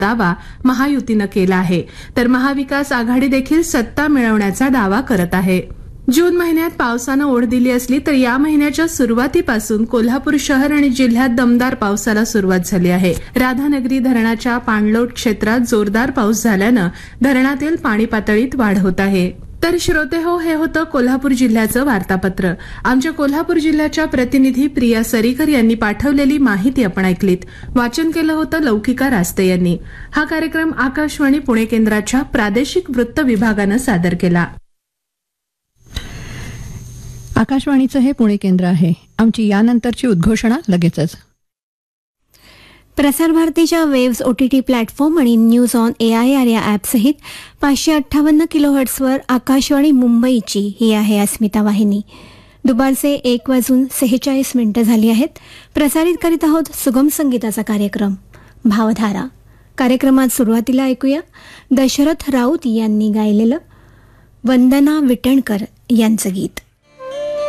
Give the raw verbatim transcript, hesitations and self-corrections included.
दावा महायुतीनं केला आहे, तर महाविकास आघाडी देखील सत्ता मिळवण्याचा दावा करत आहे. जून महिन्यात पावसानं ओढ दिली असली तर या महिन्याच्या सुरुवातीपासून कोल्हापूर शहर आणि जिल्ह्यात दमदार पावसाला सुरुवात झाली आहे. राधानगरी धरणाच्या पाणलोट क्षेत्रात जोरदार पाऊस झाल्यानं धरणातील पाणी पातळीत वाढ होत आहे. तर श्रोते हो, हे होतं कोल्हापूर जिल्ह्याचं वार्तापत्र. आमच्या कोल्हापूर जिल्ह्याच्या प्रतिनिधी प्रिया सरीकर यांनी पाठवलेली माहिती आपण ऐकलीत. वाचन केलं होतं लौकिका रास्ते यांनी. हा कार्यक्रम आकाशवाणी पुणे केंद्राच्या प्रादेशिक वृत्त विभागानं सादर केला. आकाशवाणीचं हे पुणे केंद्र आहे. आमची यानंतरची उद्घोषणा लगेचच. प्रसार भारतीच्या वेव्स ओटीटी प्लॅटफॉर्म आणि news on A I R या ॲपसहित पाचशे अठ्ठावन्न किलोहर्ट्सवर आकाशवाणी मुंबईची ही आहे अस्मिता वाहिनी. दुपारचे एक वाजून सेहेचाळीस मिनिटं झाली आहेत. प्रसारित करीत आहोत सुगम संगीताचा कार्यक्रम भावधारा. कार्यक्रमात सुरुवातीला ऐकूया दशरथ राऊत यांनी गायलेलं वंदना विटणकर यांचं गीत.